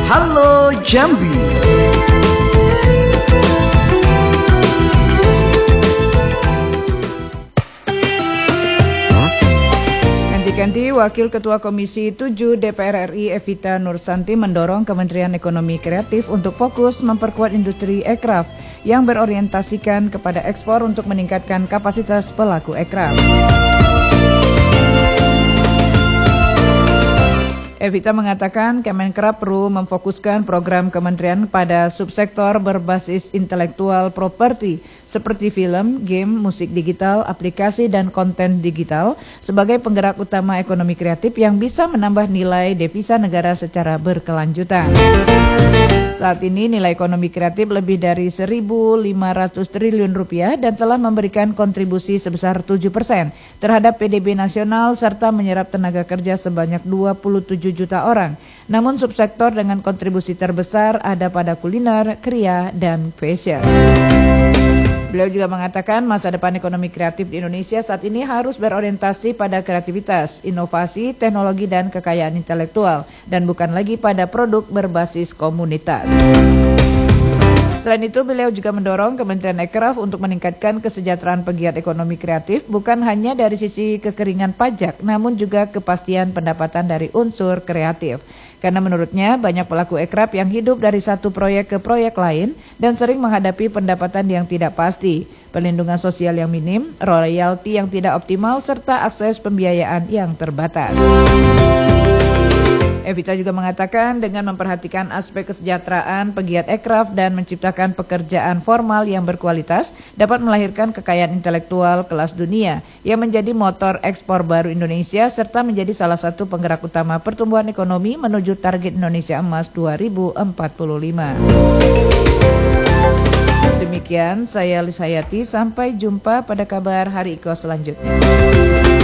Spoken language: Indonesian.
Halo Jambi. Ganti Wakil Ketua Komisi 7 DPR RI Evita Nursanti mendorong Kementerian Ekonomi Kreatif untuk fokus memperkuat industri ekraf yang berorientasikan kepada ekspor untuk meningkatkan kapasitas pelaku ekraf. Evita mengatakan Kemenkraf perlu memfokuskan program kementerian pada subsektor berbasis intelektual properti seperti film, game, musik digital, aplikasi, dan konten digital sebagai penggerak utama ekonomi kreatif yang bisa menambah nilai devisa negara secara berkelanjutan. Saat ini nilai ekonomi kreatif lebih dari 1.500 triliun rupiah dan telah memberikan kontribusi sebesar 7% terhadap PDB nasional serta menyerap tenaga kerja sebanyak 27 juta orang. Namun subsektor dengan kontribusi terbesar ada pada kuliner, kria, dan fashion. Beliau juga mengatakan masa depan ekonomi kreatif di Indonesia saat ini harus berorientasi pada kreativitas, inovasi, teknologi, dan kekayaan intelektual, dan bukan lagi pada produk berbasis komunitas. Selain itu, beliau juga mendorong Kementerian Ekraf untuk meningkatkan kesejahteraan pegiat ekonomi kreatif bukan hanya dari sisi kekeringan pajak, namun juga kepastian pendapatan dari unsur kreatif. Karena menurutnya banyak pelaku ekraf yang hidup dari satu proyek ke proyek lain dan sering menghadapi pendapatan yang tidak pasti, perlindungan sosial yang minim, royalti yang tidak optimal, serta akses pembiayaan yang terbatas. Evita juga mengatakan dengan memperhatikan aspek kesejahteraan pegiat ekraf dan menciptakan pekerjaan formal yang berkualitas dapat melahirkan kekayaan intelektual kelas dunia yang menjadi motor ekspor baru Indonesia serta menjadi salah satu penggerak utama pertumbuhan ekonomi menuju target Indonesia Emas 2045. Demikian saya Lisayati, sampai jumpa pada kabar Hari Iko selanjutnya.